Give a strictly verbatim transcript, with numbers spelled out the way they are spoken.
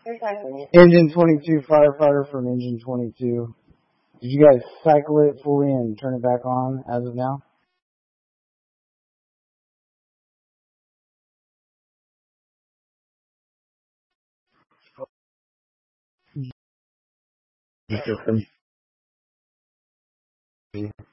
Engine twenty-two, firefighter from Engine twenty-two. Did you guys cycle it fully and turn it back on as of now? System.